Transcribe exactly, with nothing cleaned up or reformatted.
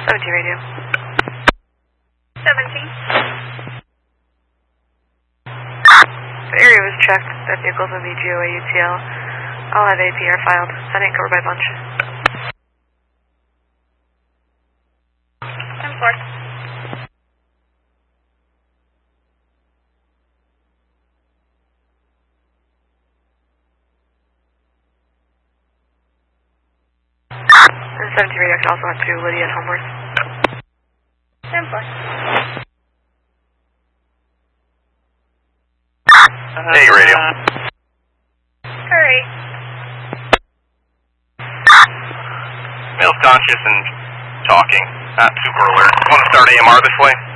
seventeen radio. seventeen. The area was checked. That vehicle's in the G O A U T L. I'll have A P R filed. That ain't covered by bunch. ten four. And seventeen radio can also have two Lydia at Homeworth. ten four. Hey, radio. Hurry. Male's conscious and talking. Not super alert. Want to start A M R this way?